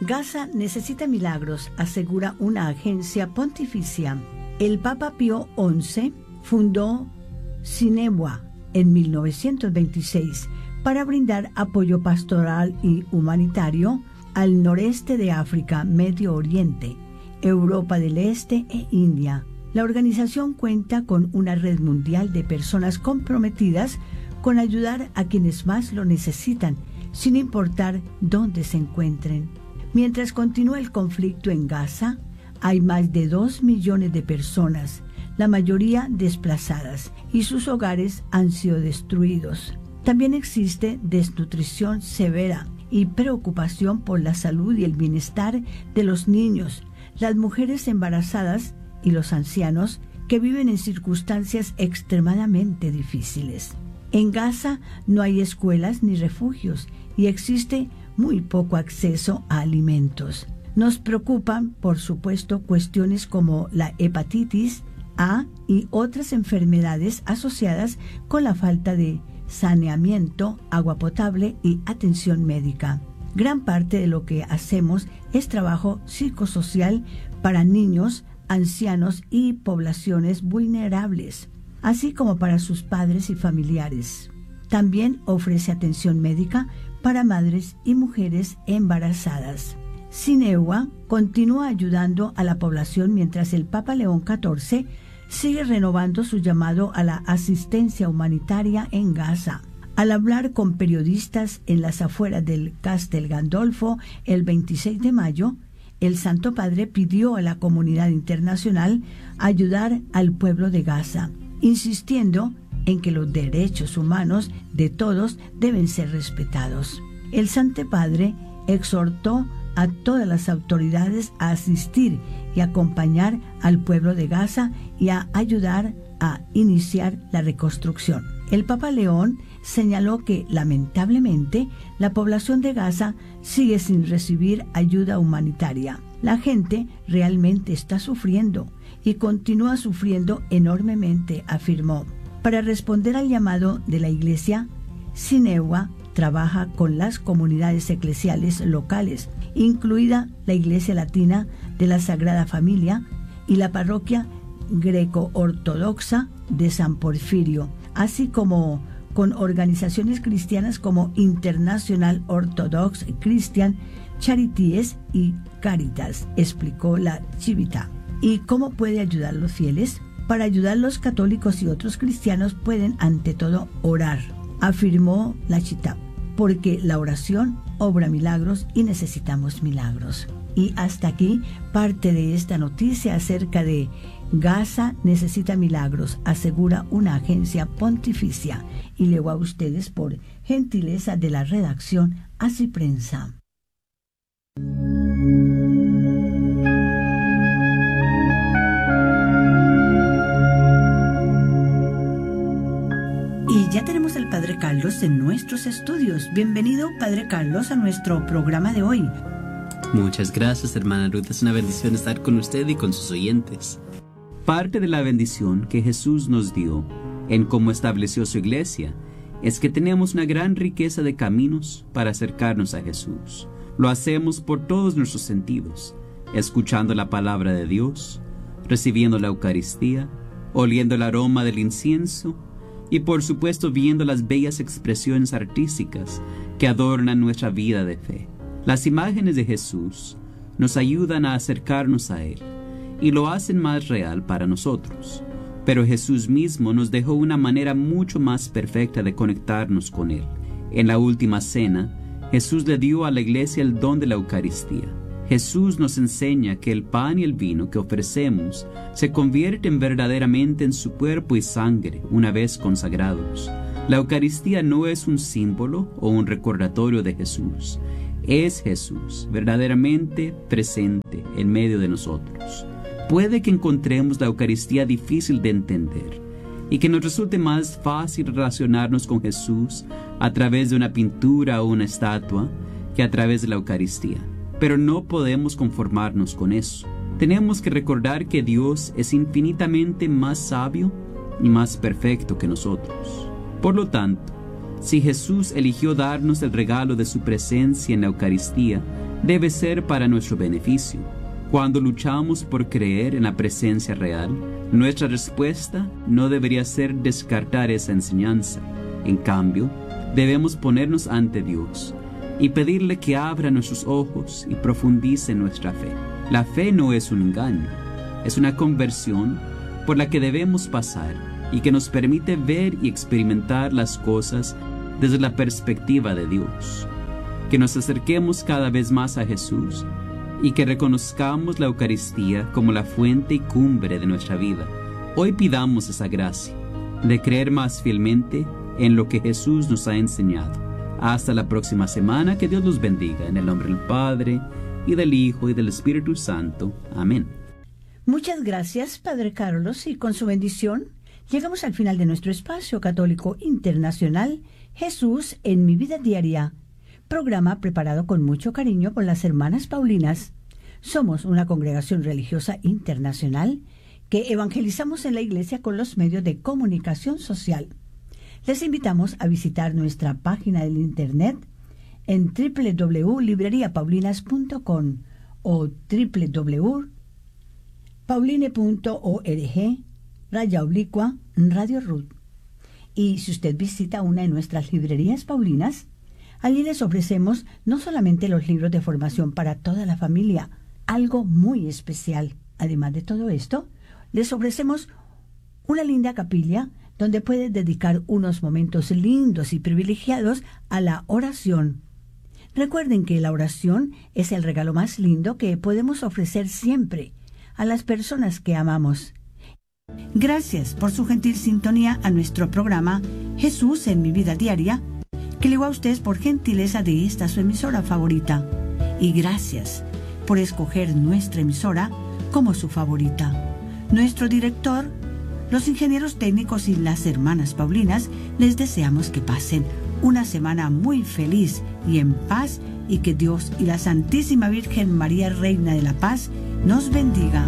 Gaza necesita milagros, asegura una agencia pontificia. El Papa Pío XI fundó Sinewa en 1926 para brindar apoyo pastoral y humanitario al noreste de África, Medio Oriente, Europa del Este e India. La organización cuenta con una red mundial de personas comprometidas con ayudar a quienes más lo necesitan, sin importar dónde se encuentren. Mientras continúa el conflicto en Gaza, hay más de 2 millones de personas, la mayoría desplazadas, y sus hogares han sido destruidos. También existe desnutrición severa y preocupación por la salud y el bienestar de los niños, las mujeres embarazadas y los ancianos que viven en circunstancias extremadamente difíciles. En Gaza no hay escuelas ni refugios y existe muy poco acceso a alimentos. Nos preocupan, por supuesto, cuestiones como la hepatitis A y otras enfermedades asociadas con la falta de saneamiento, agua potable y atención médica. Gran parte de lo que hacemos es trabajo psicosocial para niños, ancianos y poblaciones vulnerables, así como para sus padres y familiares. También ofrece atención médica para madres y mujeres embarazadas. Sinewa continúa ayudando a la población mientras el Papa León XIV sigue renovando su llamado a la asistencia humanitaria en Gaza. Al hablar con periodistas en las afueras del Castel Gandolfo el 26 de mayo, el Santo Padre pidió a la comunidad internacional ayudar al pueblo de Gaza, insistiendo en que los derechos humanos de todos deben ser respetados. El Santo Padre exhortó a todas las autoridades a asistir y acompañar al pueblo de Gaza y a ayudar a iniciar la reconstrucción. El Papa León señaló que, lamentablemente, la población de Gaza sigue sin recibir ayuda humanitaria. La gente realmente está sufriendo y continúa sufriendo enormemente, afirmó. Para responder al llamado de la Iglesia, Sinewa trabaja con las comunidades eclesiales locales, incluida la Iglesia Latina de la Sagrada Familia y la parroquia greco-ortodoxa de San Porfirio, así como con organizaciones cristianas como International Orthodox Christian Charities y Caritas, explicó la Chivita. ¿Y cómo puede ayudar a los fieles? Para ayudar, los católicos y otros cristianos pueden ante todo orar, afirmó la Chita, porque la oración obra milagros y necesitamos milagros. Y hasta aquí parte de esta noticia acerca de Gaza necesita milagros, asegura una agencia pontificia. Y leo a ustedes por gentileza de la redacción Así Prensa. Y ya tenemos al Padre Carlos en nuestros estudios. Bienvenido, Padre Carlos, a nuestro programa de hoy. Muchas gracias, hermana Ruth. Es una bendición estar con usted y con sus oyentes. Parte de la bendición que Jesús nos dio en cómo estableció su iglesia es que tenemos una gran riqueza de caminos para acercarnos a Jesús. Lo hacemos por todos nuestros sentidos, escuchando la palabra de Dios, recibiendo la Eucaristía, oliendo el aroma del incienso y por supuesto viendo las bellas expresiones artísticas que adornan nuestra vida de fe. Las imágenes de Jesús nos ayudan a acercarnos a Él y lo hacen más real para nosotros. Pero Jesús mismo nos dejó una manera mucho más perfecta de conectarnos con Él. En la última cena, Jesús le dio a la iglesia el don de la Eucaristía. Jesús nos enseña que el pan y el vino que ofrecemos se convierten verdaderamente en su cuerpo y sangre una vez consagrados. La Eucaristía no es un símbolo o un recordatorio de Jesús. Es Jesús verdaderamente presente en medio de nosotros. Puede que encontremos la Eucaristía difícil de entender y que nos resulte más fácil relacionarnos con Jesús a través de una pintura o una estatua que a través de la Eucaristía. Pero no podemos conformarnos con eso. Tenemos que recordar que Dios es infinitamente más sabio y más perfecto que nosotros. Por lo tanto, si Jesús eligió darnos el regalo de su presencia en la Eucaristía debe ser para nuestro beneficio. Cuando luchamos por creer en la presencia real, nuestra respuesta no debería ser descartar esa enseñanza. En cambio, debemos ponernos ante Dios y pedirle que abra nuestros ojos y profundice nuestra fe. La fe no es un engaño, es una conversión por la que debemos pasar y que nos permite ver y experimentar las cosas desde la perspectiva de Dios. Que nos acerquemos cada vez más a Jesús y que reconozcamos la Eucaristía como la fuente y cumbre de nuestra vida. Hoy pidamos esa gracia de creer más fielmente en lo que Jesús nos ha enseñado. Hasta la próxima semana, que Dios los bendiga, en el nombre del Padre, y del Hijo, y del Espíritu Santo. Amén. Muchas gracias, Padre Carlos, y con su bendición llegamos al final de nuestro espacio católico internacional, Jesús en mi vida diaria, programa preparado con mucho cariño por las hermanas Paulinas. Somos una congregación religiosa internacional que evangelizamos en la Iglesia con los medios de comunicación social. Les invitamos a visitar nuestra página del internet en www.libreriapaulinas.com o www.pauline.org/Radio Ruth. Y si usted visita una de nuestras librerías paulinas, allí les ofrecemos no solamente los libros de formación para toda la familia, algo muy especial. Además de todo esto, les ofrecemos una linda capilla donde puede dedicar unos momentos lindos y privilegiados a la oración. Recuerden que la oración es el regalo más lindo que podemos ofrecer siempre a las personas que amamos. Gracias por su gentil sintonía a nuestro programa Jesús en mi vida diaria, que le digo a ustedes por gentileza de esta su emisora favorita. Y gracias por escoger nuestra emisora como su favorita. Nuestro director, los ingenieros técnicos y las hermanas Paulinas les deseamos que pasen una semana muy feliz y en paz, y que Dios y la Santísima Virgen María, Reina de la Paz, nos bendiga.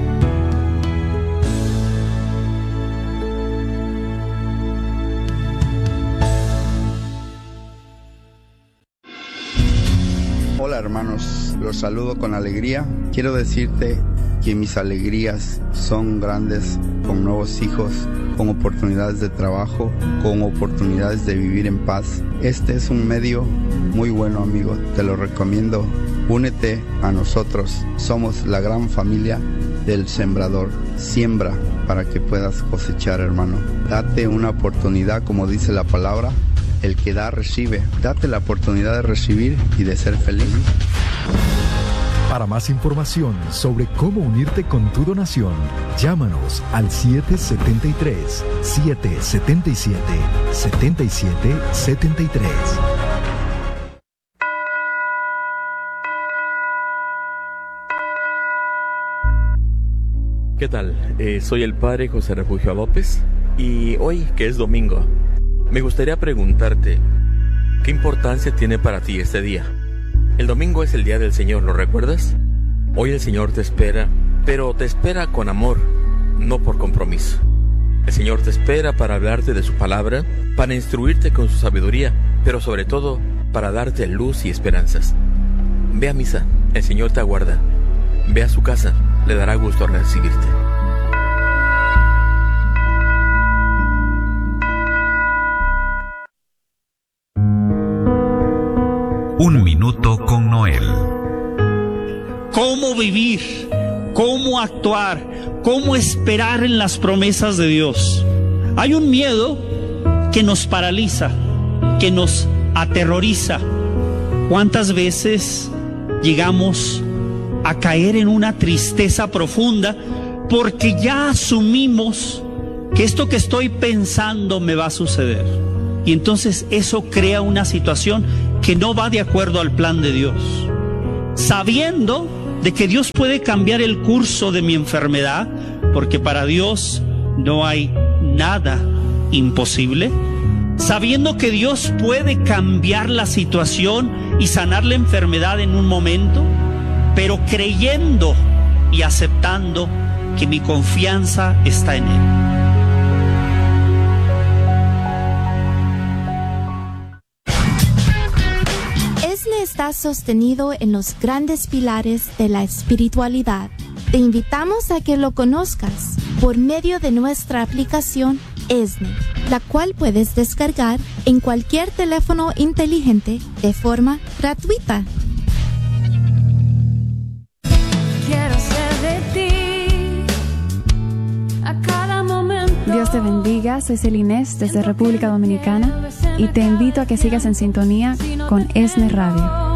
Hola hermanos, los saludo con alegría. Quiero decirte que mis alegrías son grandes, con nuevos hijos, con oportunidades de trabajo, con oportunidades de vivir en paz. Este es un medio muy bueno, amigo, te lo recomiendo. Únete a nosotros, somos la gran familia del Sembrador. Siembra para que puedas cosechar, hermano. Date una oportunidad, como dice la palabra, el que da recibe. Date la oportunidad de recibir y de ser feliz. Para más información sobre cómo unirte con tu donación, llámanos al 773-777-7773. ¿Qué tal? Soy el Padre José Refugio López, y hoy, que es domingo, me gustaría preguntarte, ¿qué importancia tiene para ti este día? El domingo es el día del Señor, ¿lo recuerdas? Hoy el Señor te espera, pero te espera con amor, no por compromiso. El Señor te espera para hablarte de su palabra, para instruirte con su sabiduría, pero sobre todo para darte luz y esperanzas. Ve a misa, el Señor te aguarda. Ve a su casa, le dará gusto recibirte. Un minuto con Noel. ¿Cómo vivir? ¿Cómo actuar? ¿Cómo esperar en las promesas de Dios? Hay un miedo que nos paraliza, que nos aterroriza. ¿Cuántas veces llegamos a caer en una tristeza profunda porque ya asumimos que esto que estoy pensando me va a suceder? Y entonces eso crea una situación que no va de acuerdo al plan de Dios. Sabiendo de que Dios puede cambiar el curso de mi enfermedad, porque para Dios no hay nada imposible. Sabiendo que Dios puede cambiar la situación y sanar la enfermedad en un momento, pero creyendo y aceptando que mi confianza está en Él. está sostenido en los grandes pilares de la espiritualidad. Te invitamos a que lo conozcas por medio de nuestra aplicación ESNE, la cual puedes descargar en cualquier teléfono inteligente de forma gratuita. Quiero ser de ti a cada momento. Dios te bendiga, soy Celinés desde República Dominicana y te invito a que sigas en sintonía con ESNE Radio.